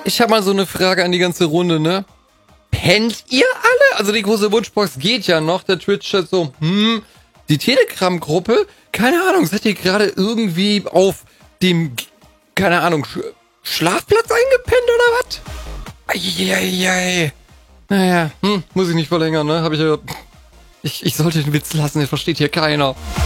Ich habe mal so eine Frage an die ganze Runde, ne? Pennt ihr alle? Also die große Wunschbox geht ja noch. Der Twitch-Chat so, die Telegram-Gruppe? Keine Ahnung, seid ihr gerade irgendwie auf dem, keine Ahnung, Schlafplatz eingepennt oder was? Eieiei. Naja, muss ich nicht verlängern, ne? Ich sollte den Witz lassen, den versteht hier keiner.